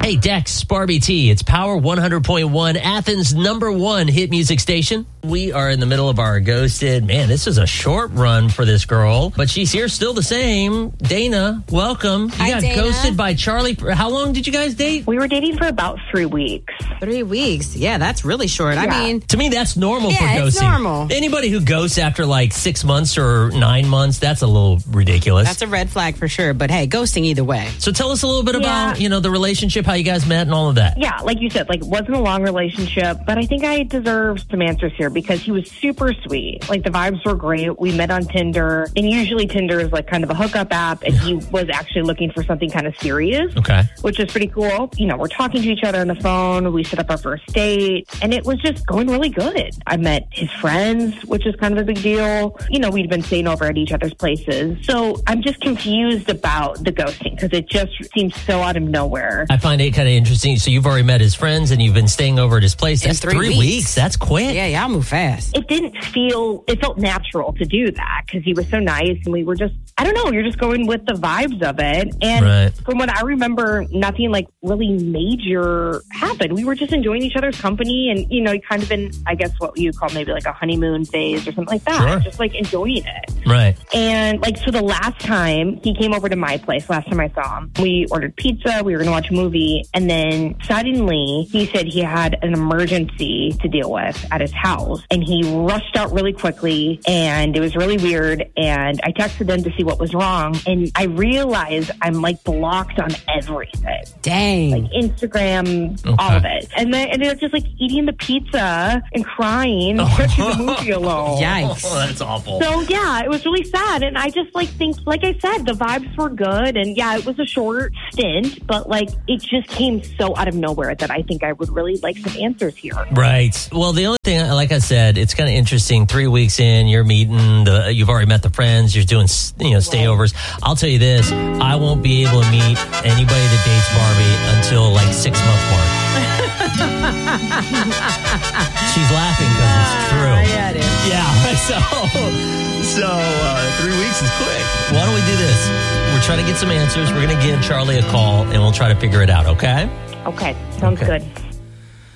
Hey, Dex, Barbie T. It's Power 100.1, Athens' #1 hit music station. We are in the middle of our ghosted. Man, this is a short run for this girl, but she's here still the same. Dana, welcome. You got ghosted by Charlie. How long did you guys date? We were dating for about 3 weeks. 3 weeks. Yeah, that's really short. Yeah. I mean, to me, that's normal for ghosting. It's normal. Anybody who ghosts after like 6 months or 9 months, that's a little ridiculous. That's a red flag for sure. But hey, ghosting either way. So tell us a little bit about, the relationship, how you guys met and all of that. Yeah, like you said, it wasn't a long relationship, but I think I deserve some answers here because he was super sweet. Like the vibes were great. We met on Tinder, and usually Tinder is like kind of a hookup app, and he was actually looking for something kind of serious. Okay. Which is pretty cool. We're talking to each other on the phone. We set up our first date, and it was just going really good. I met his friends, which is kind of a big deal. We'd been staying over at each other's places. So I'm just confused about the ghosting because it just seems so out of nowhere. I find it kind of interesting. So you've already met his friends and you've been staying over at his place. That's 3 weeks. That's quick. Yeah, y'all move fast. It felt natural to do that because he was so nice and we were just, I don't know, you're just going with the vibes of it. And from what I remember, nothing really major happened. We were just enjoying each other's company and, kind of in, I guess, what you call maybe a honeymoon phase or something like that. Sure. Just enjoying it. Right. And so the last time he came over to my place, last time I saw him, we ordered pizza, we were going to watch a movie, and then suddenly he said he had an emergency to deal with at his house, and he rushed out really quickly, and it was really weird, and I texted him to see what was wrong, and I realized I'm blocked on everything. Dang. Instagram, all of it. And then it was just eating the pizza and crying, watching the movie alone. Yikes. Oh, that's awful. So yeah, it was really sad, and I just think, like I said, the vibes were good, and yeah, it was a short stint, but it just came so out of nowhere that I think I would really like some answers here. Right. Well, the only thing, like I said, it's kind of interesting. 3 weeks in, you're meeting you've already met the friends. You're doing, stayovers. I'll tell you this: I won't be able to meet anybody that dates Barbie until 6 month mark. She's laughing because it's true. Yeah, it is. Yeah. So 3 weeks is quick. Why don't we do this? We're trying to get some answers. We're going to give Charlie a call, and we'll try to figure it out, okay? Okay. Sounds good.